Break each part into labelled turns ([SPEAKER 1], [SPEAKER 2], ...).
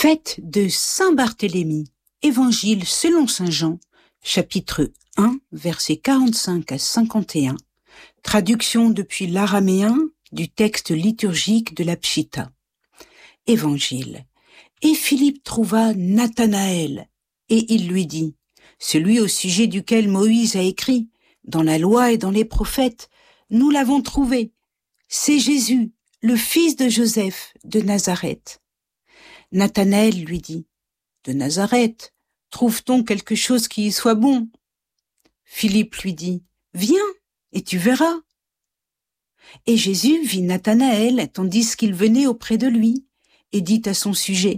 [SPEAKER 1] Fête de Saint-Barthélemy, Évangile selon saint Jean, chapitre 1, versets 45 à 51, traduction depuis l'araméen du texte liturgique de la Pshita. Évangile. Et Philippe trouva Nathanaël, et il lui dit, celui au sujet duquel Moïse a écrit, dans la loi et dans les prophètes, nous l'avons trouvé, c'est Jésus, le fils de Joseph de Nazareth. Nathanaël lui dit, de Nazareth, trouve-t-on quelque chose qui y soit bon? Philippe lui dit, viens, et tu verras. Et Jésus vit Nathanaël tandis qu'il venait auprès de lui, et dit à son sujet,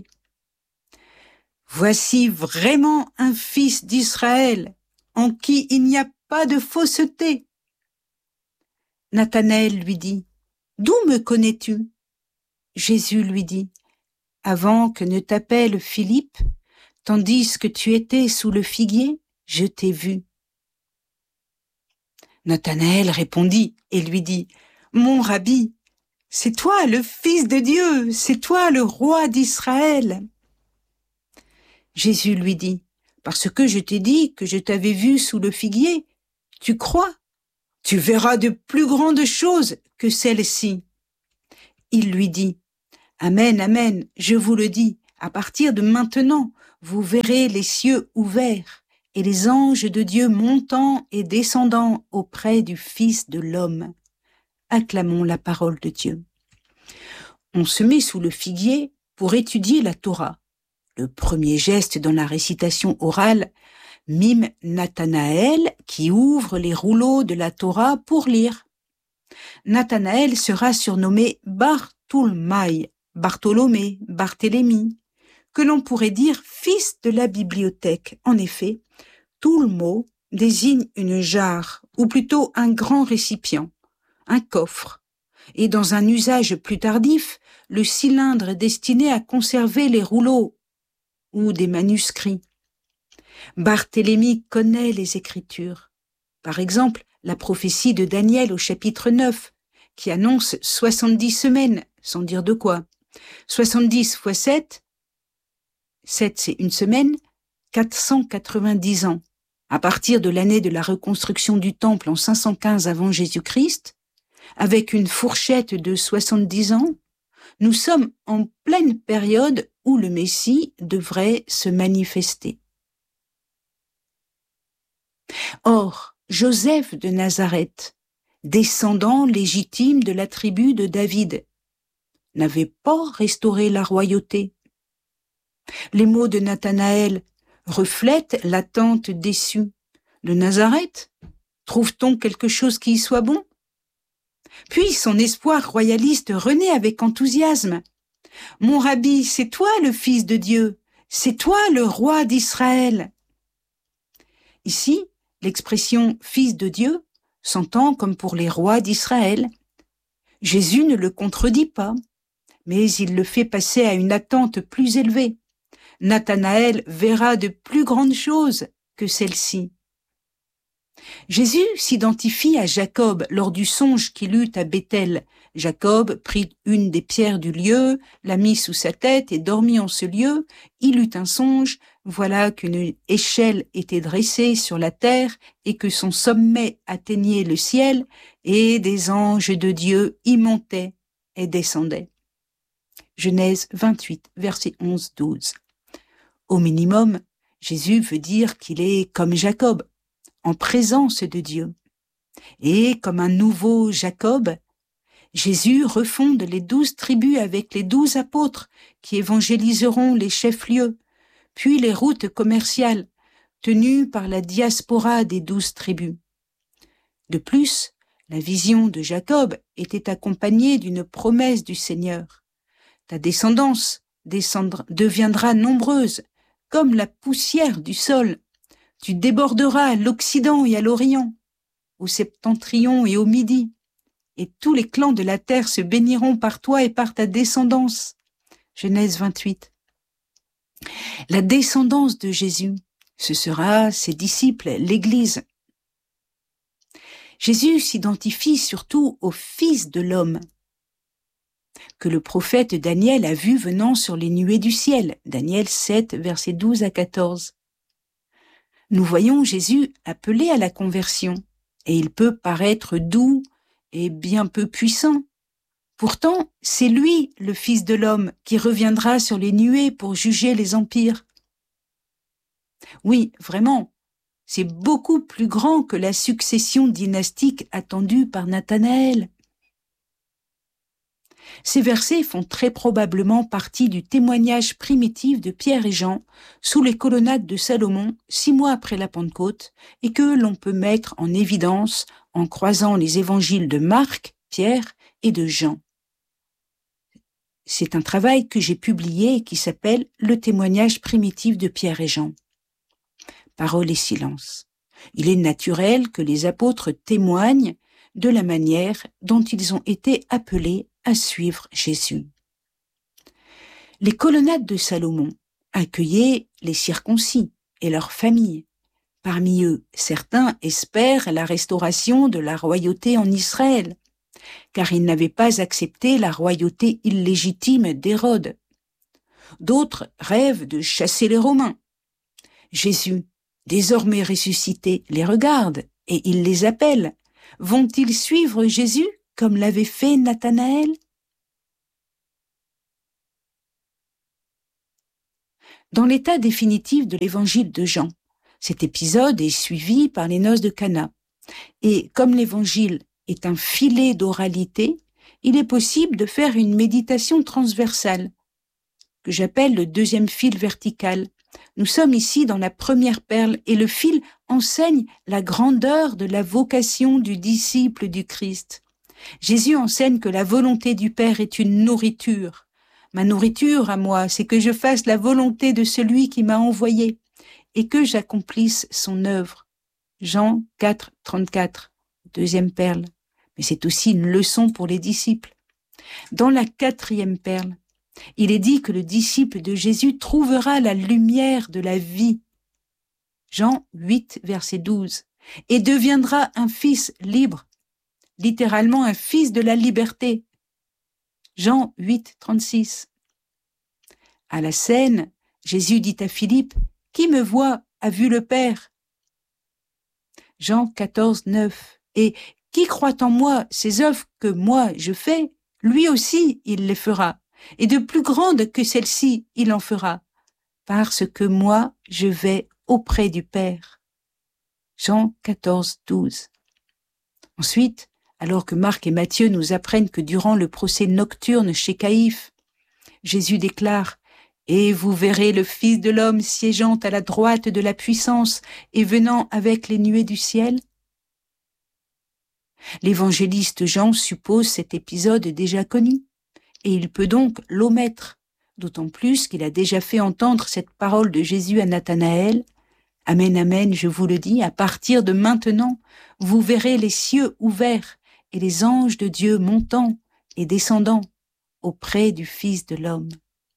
[SPEAKER 1] voici vraiment un fils d'Israël, en qui il n'y a pas de fausseté. Nathanaël lui dit, d'où me connais-tu? Jésus lui dit, avant que ne t'appelle Philippe, tandis que tu étais sous le figuier, je t'ai vu. Nathanaël répondit et lui dit, mon rabbi, c'est toi le Fils de Dieu, c'est toi le roi d'Israël. Jésus lui dit, parce que je t'ai dit que je t'avais vu sous le figuier, tu crois? Tu verras de plus grandes choses que celles-ci. Il lui dit, amen, amen, je vous le dis, à partir de maintenant, vous verrez les cieux ouverts et les anges de Dieu montant et descendant auprès du Fils de l'homme. Acclamons la parole de Dieu. On se met sous le figuier pour étudier la Torah. Le premier geste dans la récitation orale mime Nathanaël qui ouvre les rouleaux de la Torah pour lire. Nathanaël sera surnommé Bartholomé, Barthélemy, que l'on pourrait dire fils de la bibliothèque. En effet, tout le mot désigne une jarre, ou plutôt un grand récipient, un coffre, et dans un usage plus tardif, le cylindre destiné à conserver les rouleaux ou des manuscrits. Barthélemy connaît les Écritures. Par exemple, la prophétie de Daniel au chapitre 9, qui annonce 70 semaines, sans dire de quoi. 70 fois 7, 7 c'est une semaine, 490 ans. À partir de l'année de la reconstruction du temple en 515 avant Jésus-Christ, avec une fourchette de 70 ans, nous sommes en pleine période où le Messie devrait se manifester. Or, Joseph de Nazareth, descendant légitime de la tribu de David, n'avait pas restauré la royauté. Les mots de Nathanaël reflètent l'attente déçue. De Nazareth, trouve-t-on quelque chose qui y soit bon? Puis son espoir royaliste renaît avec enthousiasme. Mon rabbi, c'est toi le Fils de Dieu, c'est toi le roi d'Israël. Ici, l'expression Fils de Dieu s'entend comme pour les rois d'Israël. Jésus ne le contredit pas, mais il le fait passer à une attente plus élevée. Nathanaël verra de plus grandes choses que celle-ci. Jésus s'identifie à Jacob lors du songe qu'il eut à Béthel. Jacob prit une des pierres du lieu, la mit sous sa tête et dormit en ce lieu. Il eut un songe, voilà qu'une échelle était dressée sur la terre et que son sommet atteignait le ciel et des anges de Dieu y montaient et descendaient. Genèse 28, versets 11-12. Au minimum, Jésus veut dire qu'il est comme Jacob, en présence de Dieu. Et comme un nouveau Jacob, Jésus refonde les 12 tribus avec les 12 apôtres qui évangéliseront les chefs-lieux, puis les routes commerciales tenues par la diaspora des 12 tribus. De plus, la vision de Jacob était accompagnée d'une promesse du Seigneur. Ta descendance deviendra nombreuse, comme la poussière du sol. Tu déborderas à l'Occident et à l'Orient, au septentrion et au Midi, et tous les clans de la terre se béniront par toi et par ta descendance. Genèse 28. La descendance de Jésus, ce sera ses disciples, l'Église. Jésus s'identifie surtout au Fils de l'homme. que le prophète Daniel a vu venant sur les nuées du ciel. Daniel 7, versets 12 à 14. Nous voyons Jésus appelé à la conversion, et il peut paraître doux et bien peu puissant. Pourtant, c'est lui, le Fils de l'homme, qui reviendra sur les nuées pour juger les empires. Oui, vraiment, c'est beaucoup plus grand que la succession dynastique attendue par Nathanaël. Ces versets font très probablement partie du témoignage primitif de Pierre et Jean sous les colonnades de Salomon 6 mois après la Pentecôte et que l'on peut mettre en évidence en croisant les évangiles de Marc, Pierre et de Jean. C'est un travail que j'ai publié et qui s'appelle « Le témoignage primitif de Pierre et Jean ». Parole et silence. Il est naturel que les apôtres témoignent de la manière dont ils ont été appelés à suivre Jésus. Les colonnades de Salomon accueillaient les circoncis et leurs familles. Parmi eux, certains espèrent la restauration de la royauté en Israël, car ils n'avaient pas accepté la royauté illégitime d'Hérode. D'autres rêvent de chasser les Romains. Jésus, désormais ressuscité, les regarde et il les appelle. Vont-ils suivre Jésus comme l'avait fait Nathanaël? Dans l'état définitif de l'évangile de Jean, cet épisode est suivi par les noces de Cana. Et comme l'évangile est un filet d'oralité, il est possible de faire une méditation transversale, que j'appelle le deuxième fil vertical. Nous sommes ici dans la première perle et le fil enseigne la grandeur de la vocation du disciple du Christ. Jésus enseigne que la volonté du Père est une nourriture. Ma nourriture à moi, c'est que je fasse la volonté de celui qui m'a envoyé et que j'accomplisse son œuvre. Jean 4, 34, deuxième perle. Mais c'est aussi une leçon pour les disciples. Dans la quatrième perle, il est dit que le disciple de Jésus trouvera la lumière de la vie. Jean 8, verset 12. Et deviendra un fils libre. Littéralement un fils de la liberté. Jean 8, 36. À la scène, Jésus dit à Philippe, « Qui me voit a vu le Père ?» Jean 14, 9. Et qui croit en moi, ces œuvres que moi je fais, lui aussi il les fera, et de plus grandes que celles-ci il en fera, parce que moi je vais auprès du Père. Jean 14, 12. Ensuite, alors que Marc et Matthieu nous apprennent que durant le procès nocturne chez Caïphe, Jésus déclare « Et vous verrez le Fils de l'homme siégeant à la droite de la puissance et venant avec les nuées du ciel ?» L'évangéliste Jean suppose cet épisode déjà connu, et il peut donc l'omettre, d'autant plus qu'il a déjà fait entendre cette parole de Jésus à Nathanaël. « Amen, amen, je vous le dis, à partir de maintenant, vous verrez les cieux ouverts et les anges de Dieu montant et descendant auprès du Fils de l'homme. »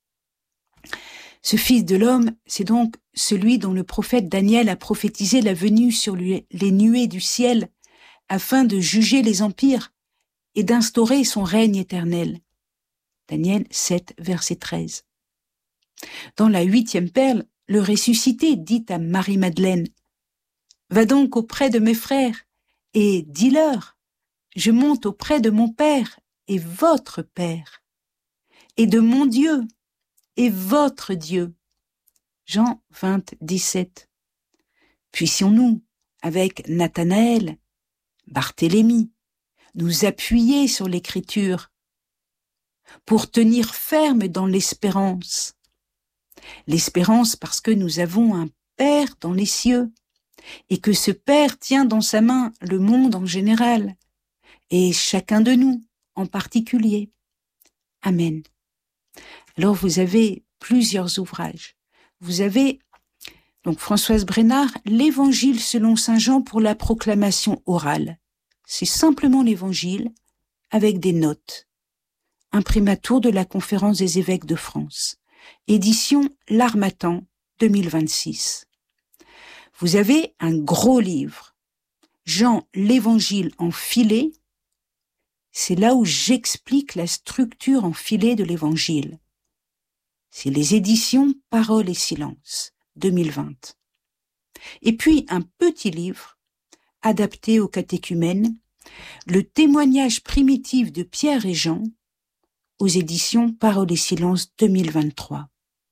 [SPEAKER 1] Ce Fils de l'homme, c'est donc celui dont le prophète Daniel a prophétisé la venue sur les nuées du ciel afin de juger les empires et d'instaurer son règne éternel. Daniel 7, verset 13. Dans la 8e perle, le ressuscité dit à Marie-Madeleine, « Va donc auprès de mes frères et dis-leur, je monte auprès de mon Père et votre Père, et de mon Dieu et votre Dieu. » Jean 20, 17. Puissions-nous, avec Nathanaël, Barthélemy, nous appuyer sur l'Écriture pour tenir ferme dans l'espérance. L'espérance parce que nous avons un Père dans les cieux et que ce Père tient dans sa main le monde en général et chacun de nous en particulier. Amen. Alors vous avez plusieurs ouvrages. Vous avez, donc Françoise Brénard, l'Évangile selon saint Jean pour la proclamation orale. C'est simplement l'Évangile avec des notes. Imprimatur de la Conférence des évêques de France. Édition L'Harmattan 2026. Vous avez un gros livre, Jean l'Évangile en filet, c'est là où j'explique la structure enfilée de l'Évangile. C'est les éditions Paroles et Silence, 2020. Et puis un petit livre, adapté aux catéchumènes, le témoignage primitif de Pierre et Jean, aux éditions Paroles et Silence, 2023.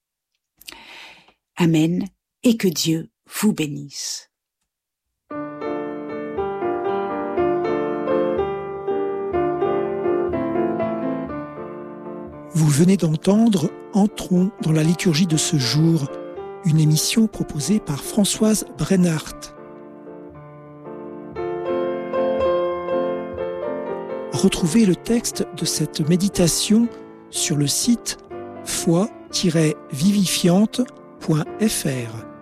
[SPEAKER 1] Amen, et que Dieu vous bénisse.
[SPEAKER 2] Vous venez d'entendre Entrons dans la liturgie de ce jour, une émission proposée par Françoise Brennart. Retrouvez le texte de cette méditation sur le site foi-vivifiante.fr.